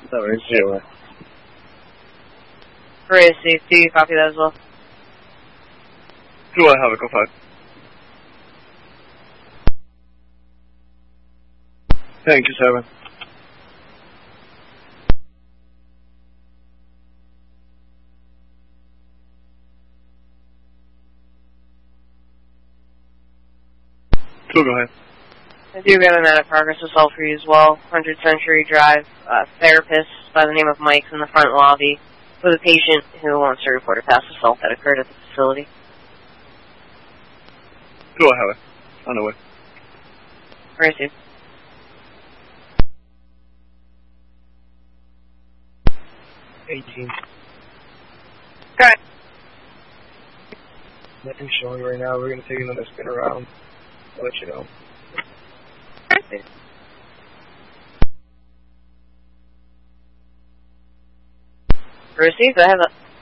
No worries, zero. Racing, do you copy that as well? Do I have a go 5? Thank you, 7. Two, go ahead. I do got an out progress assault for you as well. 100 Century Drive, therapist by the name of Mike's in the front lobby with a patient who wants to report a past assault that occurred at the facility. Do I have it? On the way. Racing. Okay. Nothing showing right now. We're gonna take another spin around. I'll let you know. Received, I have a